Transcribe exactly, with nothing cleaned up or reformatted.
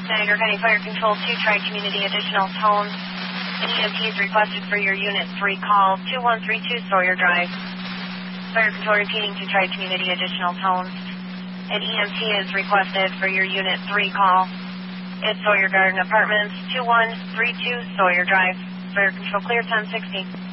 Niagara County Fire Control two, Tri-Community Additional Tone. An E M T is requested for your Unit three call, two one three two Sawyer Drive. Fire Control repeating to Tri-Community Additional Tone. An E M T is requested for your Unit three call. It's Sawyer Garden Apartments, two one three two Sawyer Drive. Fire Control clear, ten sixty.